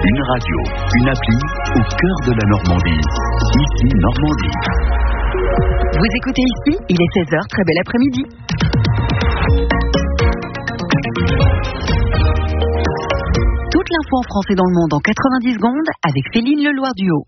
Une radio, une appli au cœur de la Normandie. Ici Normandie. Vous écoutez ici, il est 16h, très bel après-midi. Toute l'info en France et dans le monde en 90 secondes avec Céline Leloir-Duhaut.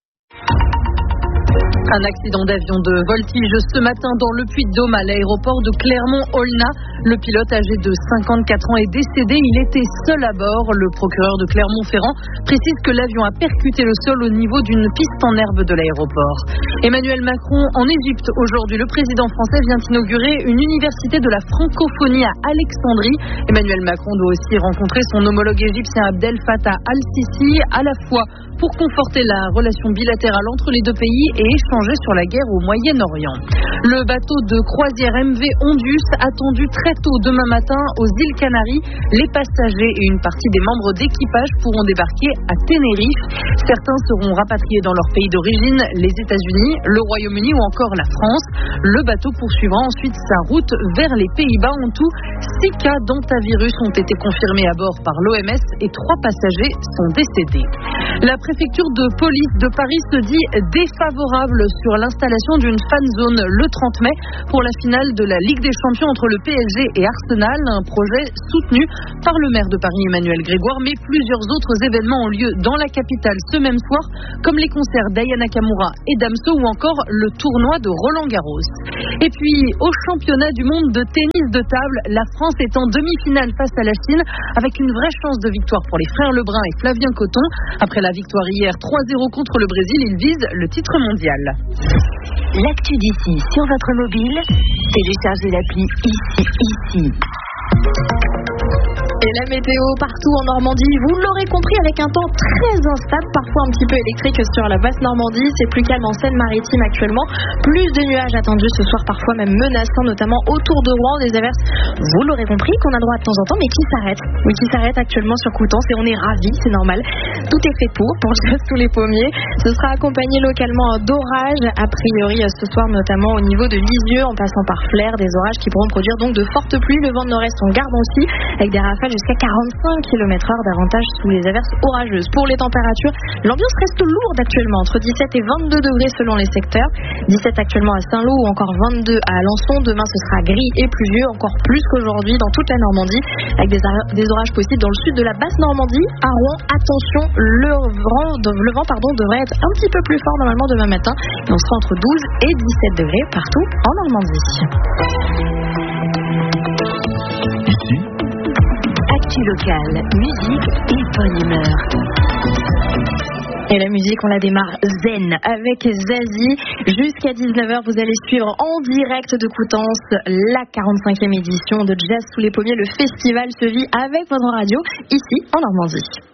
Un accident d'avion de voltige ce matin dans le Puy-de-Dôme à l'aéroport de Clermont-Aulnat. Le pilote âgé de 54 ans est décédé. Il était seul à bord. Le procureur de Clermont-Ferrand précise que l'avion a percuté le sol au niveau d'une piste en herbe de l'aéroport. Emmanuel Macron en Égypte. Aujourd'hui, le président français vient inaugurer une université de la francophonie à Alexandrie. Emmanuel Macron doit aussi rencontrer son homologue égyptien Abdel Fattah al-Sisi, à la fois pour conforter la relation bilatérale entre les deux pays et échanger sur la guerre au Moyen-Orient. Le bateau de croisière MV Ondus, attendu très tôt demain matin aux îles Canaries. Les passagers et une partie des membres d'équipage pourront débarquer à Tenerife. Certains seront rapatriés dans leur pays d'origine, les États-Unis, le Royaume-Uni ou encore la France. Le bateau poursuivra ensuite sa route vers les Pays-Bas. En tout, 6 cas d'hantavirus ont été confirmés à bord par l'OMS et 3 passagers sont décédés. La préfecture de police de Paris se dit défavorable sur l'installation d'une fan zone le 30 mai pour la finale de la Ligue des Champions entre le PSG et Arsenal, un projet soutenu par le maire de Paris Emmanuel Grégoire, mais plusieurs autres événements ont lieu dans la capitale ce même soir, comme les concerts d'Aya Nakamura et Damso ou encore le tournoi de Roland Garros. Et puis au championnat du monde de tennis de table, la France est en demi-finale face à la Chine avec une vraie chance de victoire pour les frères Lebrun et Flavien Coton. Après la victoire hier 3-0 contre le Brésil, ils visent le titre mondial. L'actu d'ici sur votre mobile, téléchargez l'appli ici. Et la météo partout en Normandie, vous l'aurez compris, avec un temps très instable, parfois un petit peu électrique sur la basse Normandie. C'est plus calme en Seine-Maritime actuellement. Plus de nuages attendus ce soir, parfois même menaçants, notamment autour de Rouen. Des averses, vous l'aurez compris, qu'on a droit de temps en temps, mais qui s'arrêtent. Oui, qui s'arrêtent actuellement sur Coutances et on est ravis, c'est normal. Tout est fait pour jazz tous les pommiers. Ce sera accompagné localement d'orages, a priori ce soir, notamment au niveau de Lisieux, en passant par Flers. Des orages qui pourront produire donc de fortes pluies. Le vent de nord-est, on garde aussi, avec des rafales jusqu'à 45 km/h, davantage sous les averses orageuses. Pour les températures, l'ambiance reste lourde actuellement, entre 17 et 22 degrés selon les secteurs. 17 actuellement à Saint-Lô ou encore 22 à Alençon. Demain, ce sera gris et pluvieux, encore plus qu'aujourd'hui dans toute la Normandie, avec des orages possibles dans le sud de la basse Normandie. À Rouen, attention, le vent devrait être un petit peu plus fort normalement demain matin. Et on sera entre 12 et 17 degrés partout en Normandie. Actu locale, musique et bonne humeur. Et la musique, on la démarre zen avec Zazie. Jusqu'à 19h, vous allez suivre en direct de Coutances la 45e édition de Jazz sous les pommiers. Le festival se vit avec votre radio ici en Normandie.